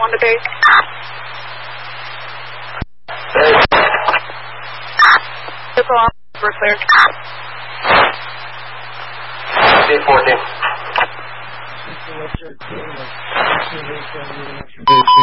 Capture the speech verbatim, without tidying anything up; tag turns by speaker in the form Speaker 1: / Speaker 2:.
Speaker 1: on the base.
Speaker 2: Hey.
Speaker 1: Circle off. We're clear.
Speaker 2: C fourteen.